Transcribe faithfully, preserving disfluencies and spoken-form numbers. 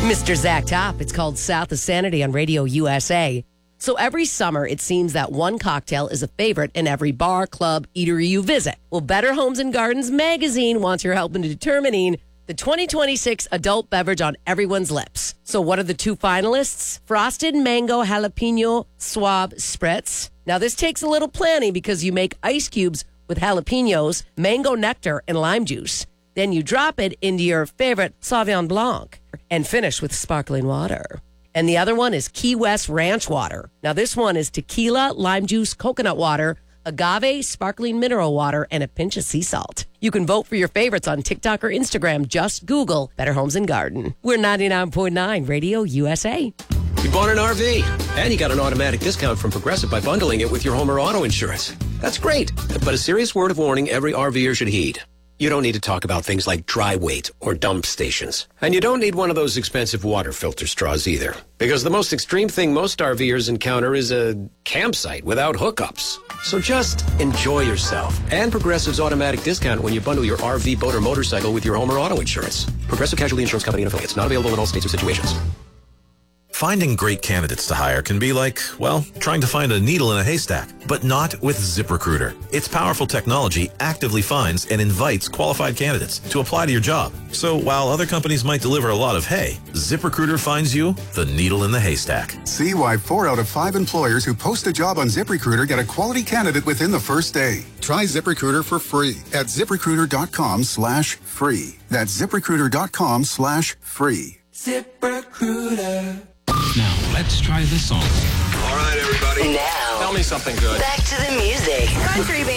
Mister Zach Top. It's called South of Sanity on Radio U S A. So every summer, it seems that one cocktail is a favorite in every bar, club, eatery you visit. Well, Better Homes and Gardens magazine wants your help in determining the twenty twenty-six adult beverage on everyone's lips. So what are the two finalists? Frosted Mango Jalapeno Swab Spritz. Now, this takes a little planning because you make ice cubes with jalapenos, mango nectar, and lime juice. Then you drop it into your favorite Sauvignon Blanc and finish with sparkling water. And the other one is Key West Ranch Water. Now, this one is tequila, lime juice, coconut water, agave, sparkling mineral water, and a pinch of sea salt. You can vote for your favorites on TikTok or Instagram. Just Google Better Homes and Garden. We're ninety-nine point nine Radio U S A. You bought an R V, and you got an automatic discount from Progressive by bundling it with your home or auto insurance. That's great, but a serious word of warning every RVer should heed. You don't need to talk about things like dry weight or dump stations. And you don't need one of those expensive water filter straws either. Because the most extreme thing most RVers encounter is a campsite without hookups. So just enjoy yourself. And Progressive's automatic discount when you bundle your R V, boat, or motorcycle with your home or auto insurance. Progressive Casualty Insurance Company and affiliates. Not available in all states or situations. Finding great candidates to hire can be like, well, trying to find a needle in a haystack, but not with ZipRecruiter. Its powerful technology actively finds and invites qualified candidates to apply to your job. So while other companies might deliver a lot of hay, ZipRecruiter finds you the needle in the haystack. See why four out of five employers who post a job on ZipRecruiter get a quality candidate within the first day. Try ZipRecruiter for free at ZipRecruiter.com slash free. That's ZipRecruiter.com slash free. ZipRecruiter. Now, let's try this song. All right, everybody. Now, tell me something good. Back to the music. Country band.